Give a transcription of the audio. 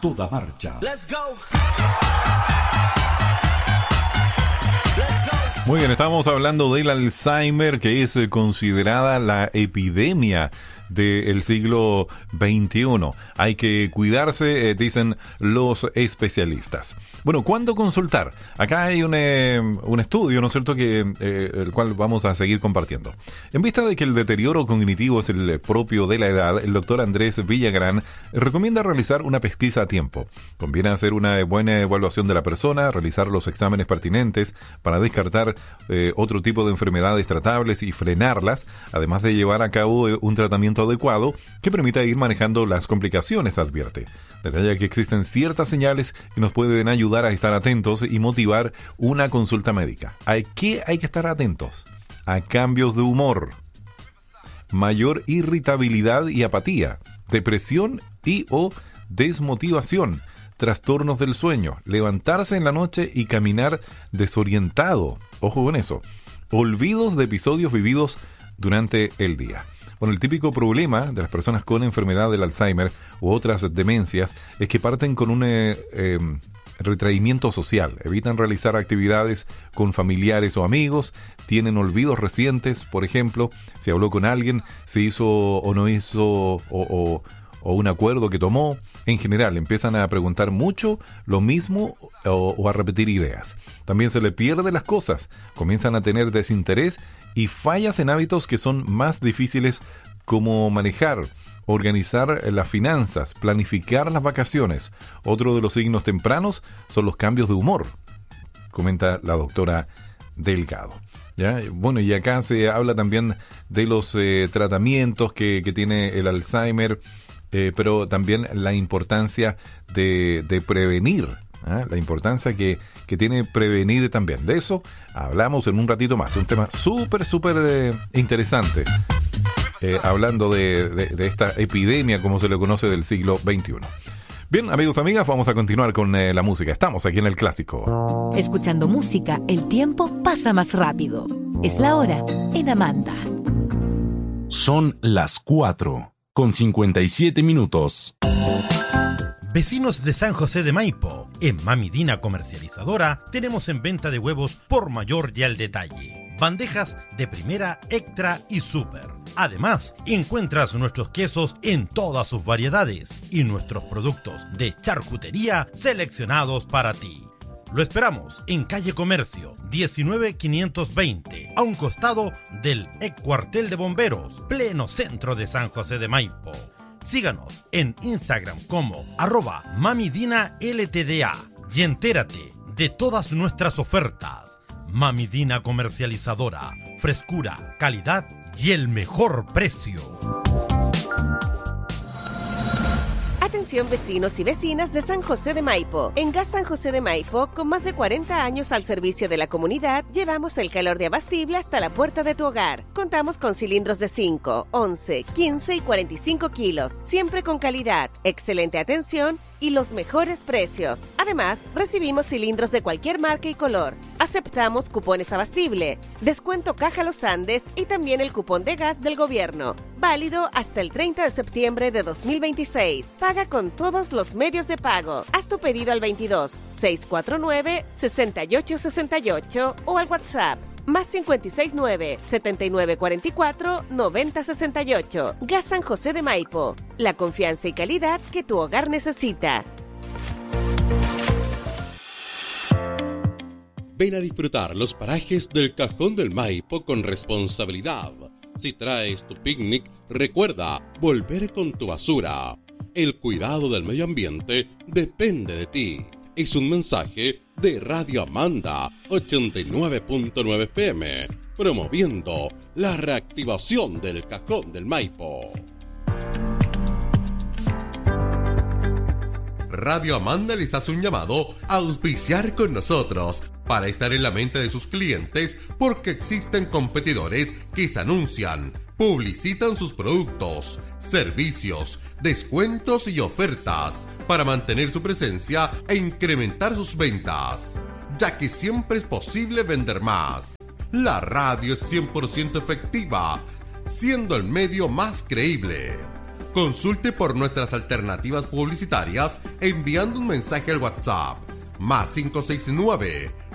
toda marcha. Let's go. Muy bien, estamos hablando del Alzheimer, que es considerada la epidemia del siglo XXI. Hay que cuidarse, dicen los especialistas. Bueno, ¿cuándo consultar? Acá hay un estudio, ¿no es cierto?, que el cual vamos a seguir compartiendo. En vista de que el deterioro cognitivo es el propio de la edad, el doctor Andrés Villagrán recomienda realizar una pesquisa a tiempo. Conviene hacer una buena evaluación de la persona, realizar los exámenes pertinentes para descartar otro tipo de enfermedades tratables y frenarlas, además de llevar a cabo un tratamiento adecuado que permita ir manejando las complicaciones, advierte. Detalla que existen ciertas señales que nos pueden ayudar a estar atentos y motivar una consulta médica. ¿A qué hay que estar atentos? A cambios de humor, mayor irritabilidad y apatía, depresión y o desmotivación, trastornos del sueño, levantarse en la noche y caminar desorientado. Ojo con eso. Olvidos de episodios vividos durante el día. Bueno, el típico problema de las personas con enfermedad del Alzheimer u otras demencias es que parten con un retraimiento social, evitan realizar actividades con familiares o amigos, tienen olvidos recientes, por ejemplo, si habló con alguien, se hizo o no hizo o un acuerdo que tomó. En general, empiezan a preguntar mucho lo mismo o a repetir ideas. También se le pierden las cosas, comienzan a tener desinterés y fallas en hábitos que son más difíciles, como manejar, organizar las finanzas, planificar las vacaciones. Otro de los signos tempranos son los cambios de humor, comenta la doctora Delgado. ¿Ya? Bueno, y acá se habla también de los tratamientos que tiene el Alzheimer, pero también la importancia de prevenir. La importancia que tiene prevenir también. De eso hablamos en un ratito más. Un tema súper interesante. Hablando de esta epidemia, como se le conoce, del siglo XXI. Bien, amigos, amigas, vamos a continuar con la música. Estamos aquí en El Clásico. Escuchando música, el tiempo pasa más rápido. Es la hora en Amanda. Son las 4:57. Vecinos de San José de Maipo, en Mami Dina Comercializadora tenemos en venta de huevos por mayor y al detalle. Bandejas de primera, extra y super. Además, encuentras nuestros quesos en todas sus variedades y nuestros productos de charcutería seleccionados para ti. Lo esperamos en calle Comercio 19520, a un costado del ex cuartel de bomberos, pleno centro de San José de Maipo. Síganos en Instagram como @mamidinaltda y entérate de todas nuestras ofertas. Mami Dina Comercializadora, frescura, calidad y el mejor precio. Atención vecinos y vecinas de San José de Maipo. En Gas San José de Maipo, con más de 40 años al servicio de la comunidad, llevamos el calor de Abastible hasta la puerta de tu hogar. Contamos con cilindros de 5, 11, 15 y 45 kilos, siempre con calidad, excelente atención y los mejores precios. Además, recibimos cilindros de cualquier marca y color. Aceptamos cupones Abastible, descuento Caja Los Andes y también el cupón de gas del gobierno. Válido hasta el 30 de septiembre de 2026. Paga con todos los medios de pago. Haz tu pedido al 22 649 6868 o al WhatsApp más 569 7944 9068. Gas San José de Maipo. La confianza y calidad que tu hogar necesita. Ven a disfrutar los parajes del Cajón del Maipo con responsabilidad. Si traes tu picnic, recuerda volver con tu basura. El cuidado del medio ambiente depende de ti. Es un mensaje de Radio Amanda 89.9 FM, promoviendo la reactivación del Cajón del Maipo. Radio Amanda les hace un llamado a auspiciar con nosotros para estar en la mente de sus clientes, porque existen competidores que se anuncian, publicitan sus productos, servicios, descuentos y ofertas para mantener su presencia e incrementar sus ventas, ya que siempre es posible vender más. La radio es 100% efectiva, siendo el medio más creíble. Consulte por nuestras alternativas publicitarias enviando un mensaje al WhatsApp +569